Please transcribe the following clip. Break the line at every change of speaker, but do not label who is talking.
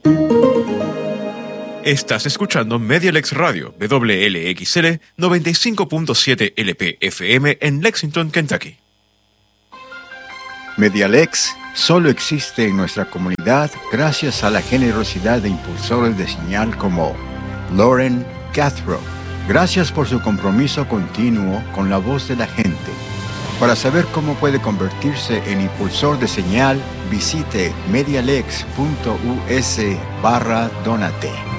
Estás escuchando Medialex Radio, WLXL 95.7 LP FM en Lexington, Kentucky.
Medialex solo existe en nuestra comunidad gracias a la generosidad de impulsores de señal como Lauren Cathro. Gracias por su compromiso continuo con la voz de la gente. Para saber cómo puede convertirse en impulsor de señal, visite medialex.us/donate.